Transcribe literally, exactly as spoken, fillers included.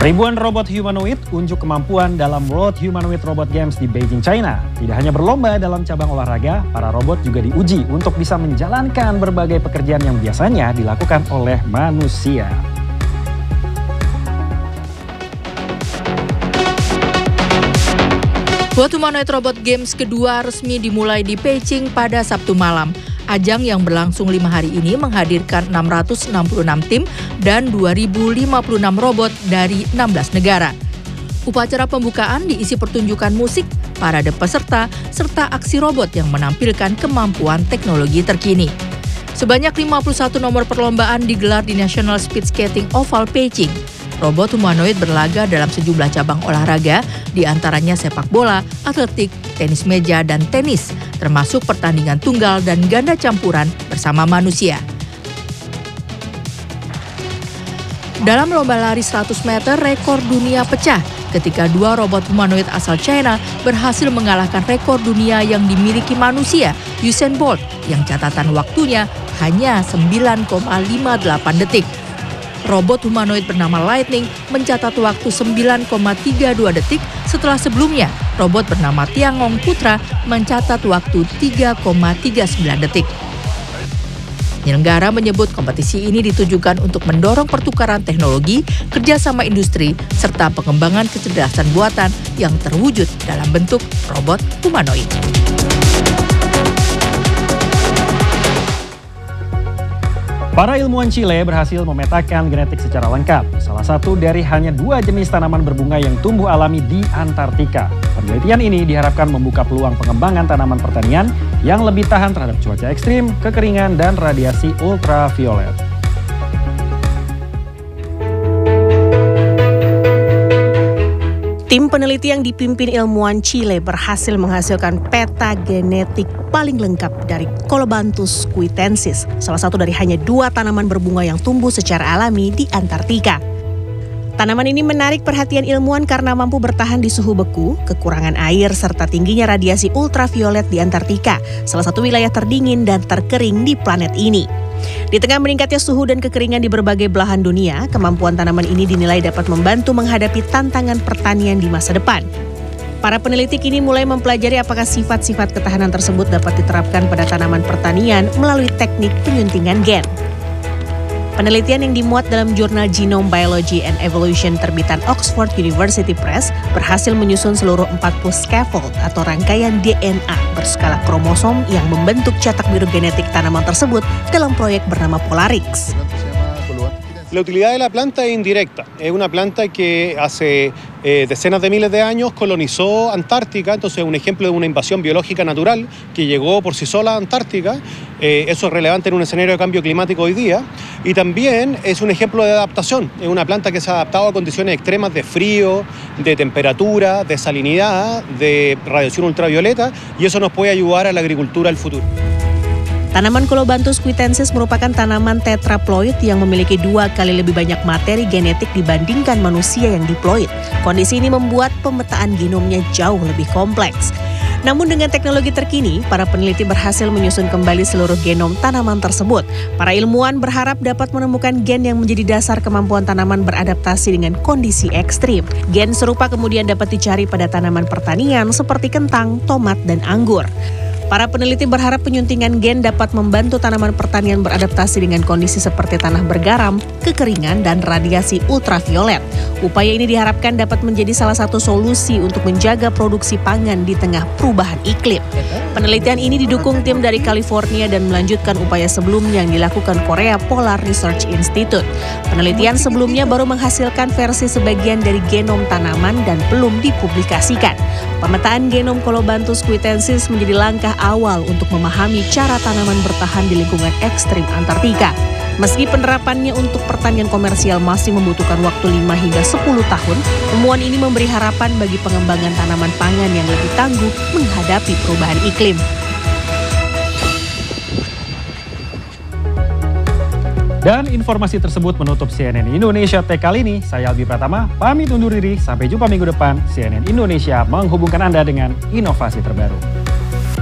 Ribuan robot humanoid unjuk kemampuan dalam World Humanoid Robot Games di Beijing, China. Tidak hanya berlomba dalam cabang olahraga, para robot juga diuji untuk bisa menjalankan berbagai pekerjaan yang biasanya dilakukan oleh manusia. World Humanoid Robot Games kedua resmi dimulai di Beijing pada Sabtu malam. Ajang yang berlangsung lima hari ini menghadirkan enam ratus enam puluh enam tim dan dua ribu lima puluh enam robot dari enam belas negara. Upacara pembukaan diisi pertunjukan musik, parade peserta, serta aksi robot yang menampilkan kemampuan teknologi terkini. Sebanyak lima puluh satu nomor perlombaan digelar di National Speed Skating Oval Beijing. Robot humanoid berlaga dalam sejumlah cabang olahraga, di antaranya sepak bola, atletik, tenis meja, dan tenis, termasuk pertandingan tunggal dan ganda campuran bersama manusia. Dalam lomba lari seratus meter, rekor dunia pecah ketika dua robot humanoid asal China berhasil mengalahkan rekor dunia yang dimiliki manusia, Usain Bolt, yang catatan waktunya hanya sembilan koma lima delapan detik. Robot humanoid bernama Lightning mencatat waktu sembilan koma tiga dua detik setelah sebelumnya robot bernama Tiangong Putra mencatat waktu tiga koma tiga sembilan detik. Penyelenggara menyebut kompetisi ini ditujukan untuk mendorong pertukaran teknologi, kerjasama industri, serta pengembangan kecerdasan buatan yang terwujud dalam bentuk robot humanoid. Para ilmuwan Chile berhasil memetakan genetik secara lengkap, salah satu dari hanya dua jenis tanaman berbunga yang tumbuh alami di Antartika. Penelitian ini diharapkan membuka peluang pengembangan tanaman pertanian yang lebih tahan terhadap cuaca ekstrim, kekeringan, dan radiasi ultraviolet. Tim peneliti yang dipimpin ilmuwan Chile berhasil menghasilkan peta genetik paling lengkap dari Colobanthus cuitensis, salah satu dari hanya dua tanaman berbunga yang tumbuh secara alami di Antartika. Tanaman ini menarik perhatian ilmuwan karena mampu bertahan di suhu beku, kekurangan air, serta tingginya radiasi ultraviolet di Antartika, salah satu wilayah terdingin dan terkering di planet ini. Di tengah meningkatnya suhu dan kekeringan di berbagai belahan dunia, kemampuan tanaman ini dinilai dapat membantu menghadapi tantangan pertanian di masa depan. Para peneliti kini mulai mempelajari apakah sifat-sifat ketahanan tersebut dapat diterapkan pada tanaman pertanian melalui teknik penyuntingan gen. Penelitian yang dimuat dalam jurnal Genome Biology and Evolution terbitan Oxford University Press berhasil menyusun seluruh empat puluh scaffold atau rangkaian D N A berskala kromosom yang membentuk cetak biru genetik tanaman tersebut dalam proyek bernama Polarix. La utilidad de la planta es indirecta. Es una planta que hace eh, decenas de miles de años colonizó Antártica, entonces es un ejemplo de una invasión biológica natural que llegó por sí sola a Antártica. Eh, eso es relevante en un escenario de cambio climático hoy día. Y también es un ejemplo de adaptación. Es una planta que se ha adaptado a condiciones extremas de frío, de temperatura, de salinidad, de radiación ultravioleta, y eso nos puede ayudar a la agricultura del futuro. Tanaman Colobanthus cuitensis merupakan tanaman tetraploid yang memiliki dua kali lebih banyak materi genetik dibandingkan manusia yang diploid. Kondisi ini membuat pemetaan genomnya jauh lebih kompleks. Namun dengan teknologi terkini, para peneliti berhasil menyusun kembali seluruh genom tanaman tersebut. Para ilmuwan berharap dapat menemukan gen yang menjadi dasar kemampuan tanaman beradaptasi dengan kondisi ekstrim. Gen serupa kemudian dapat dicari pada tanaman pertanian seperti kentang, tomat, dan anggur. Para peneliti berharap penyuntingan gen dapat membantu tanaman pertanian beradaptasi dengan kondisi seperti tanah bergaram, kekeringan, dan radiasi ultraviolet. Upaya ini diharapkan dapat menjadi salah satu solusi untuk menjaga produksi pangan di tengah perubahan iklim. Penelitian ini didukung tim dari California dan melanjutkan upaya sebelumnya yang dilakukan Korea Polar Research Institute. Penelitian sebelumnya baru menghasilkan versi sebagian dari genom tanaman dan belum dipublikasikan. Pemetaan genom Colobanthus cuitensis menjadi langkah awal untuk memahami cara tanaman bertahan di lingkungan ekstrim Antartika. Meski penerapannya untuk pertanian komersial masih membutuhkan waktu lima hingga sepuluh tahun, temuan ini memberi harapan bagi pengembangan tanaman pangan yang lebih tangguh menghadapi perubahan iklim. Dan informasi tersebut menutup C N N Indonesia Tech kali ini. Saya Albi Pratama, pamit undur diri. Sampai jumpa minggu depan. C N N Indonesia menghubungkan Anda dengan inovasi terbaru.